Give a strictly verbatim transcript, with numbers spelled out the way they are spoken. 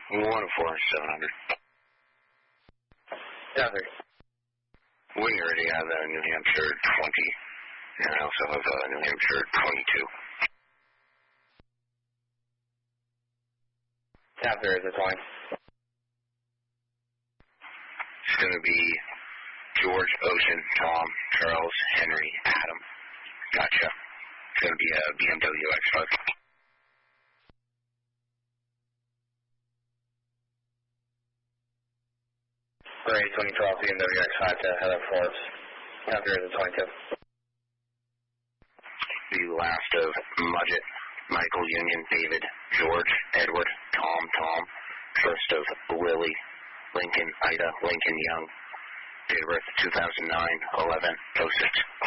one oh four, seven hundred. Copy. We already have a New Hampshire twenty, and I also have a New Hampshire twenty-two. Copy, is it twenty? It's going to be George, Ocean, Tom, Charles, Henry, Adam. Gotcha. It's going to be a B M W X five. Great, twenty twelve B M W X five to Heather Forbes. Copy, is it twenty-two? The last of Mudgett, Michael, Union, David, George, Edward, Tom, Tom. First of Lily, Lincoln, Ida, Lincoln, Young. Date of birth two thousand nine, eleven oh six.